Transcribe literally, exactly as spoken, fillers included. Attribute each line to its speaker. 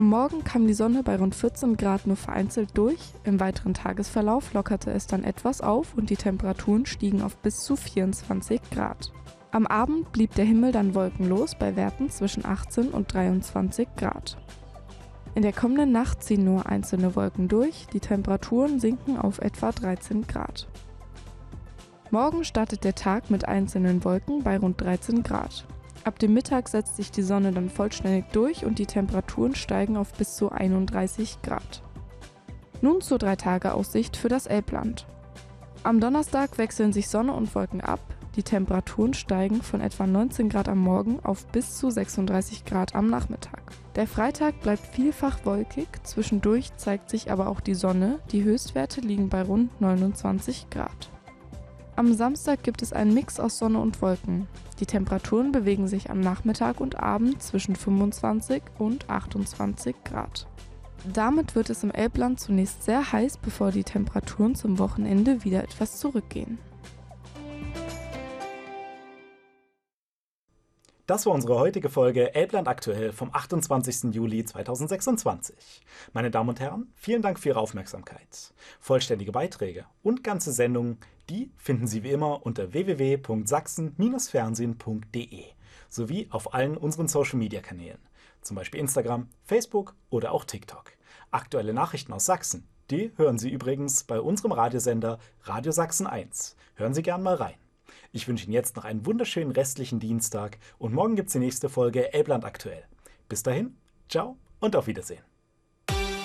Speaker 1: Am Morgen kam die Sonne bei rund vierzehn Grad nur vereinzelt durch, im weiteren Tagesverlauf lockerte es dann etwas auf und die Temperaturen stiegen auf bis zu vierundzwanzig Grad. Am Abend blieb der Himmel dann wolkenlos bei Werten zwischen achtzehn und dreiundzwanzig Grad. In der kommenden Nacht ziehen nur einzelne Wolken durch, die Temperaturen sinken auf etwa dreizehn Grad. Morgen startet der Tag mit einzelnen Wolken bei rund dreizehn Grad. Ab dem Mittag setzt sich die Sonne dann vollständig durch und die Temperaturen steigen auf bis zu einunddreißig Grad. Nun zur Drei-Tage-Aussicht für das Elbland. Am Donnerstag wechseln sich Sonne und Wolken ab, die Temperaturen steigen von etwa neunzehn Grad am Morgen auf bis zu sechsunddreißig Grad am Nachmittag. Der Freitag bleibt vielfach wolkig, zwischendurch zeigt sich aber auch die Sonne, die Höchstwerte liegen bei rund neunundzwanzig Grad. Am Samstag gibt es einen Mix aus Sonne und Wolken. Die Temperaturen bewegen sich am Nachmittag und Abend zwischen fünfundzwanzig und achtundzwanzig Grad. Damit wird es im Elbland zunächst sehr heiß, bevor die Temperaturen zum Wochenende wieder etwas zurückgehen.
Speaker 2: Das war unsere heutige Folge Elbland aktuell vom achtundzwanzigsten Juli zweitausendsechsundzwanzig. Meine Damen und Herren, vielen Dank für Ihre Aufmerksamkeit. Vollständige Beiträge und ganze Sendungen, die finden Sie wie immer unter w w w punkt sachsen Bindestrich fernsehen punkt d e sowie auf allen unseren Social-Media-Kanälen, zum Beispiel Instagram, Facebook oder auch TikTok. Aktuelle Nachrichten aus Sachsen, die hören Sie übrigens bei unserem Radiosender Radio Sachsen eins. Hören Sie gern mal rein. Ich wünsche Ihnen jetzt noch einen wunderschönen restlichen Dienstag und morgen gibt es die nächste Folge Elbland aktuell. Bis dahin, ciao und auf Wiedersehen.